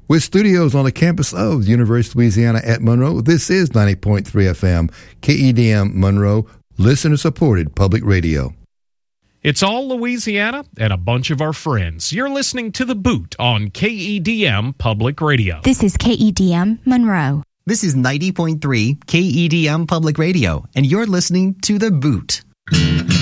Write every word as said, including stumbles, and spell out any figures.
With studios on the campus of the University of Louisiana at Monroe, this is ninety point three F M, K E D M Monroe, listener-supported public radio. It's all Louisiana and a bunch of our friends. You're listening to The Boot on K E D M Public Radio. This is K E D M Monroe. This is ninety point three K E D M Public Radio, and you're listening to The Boot.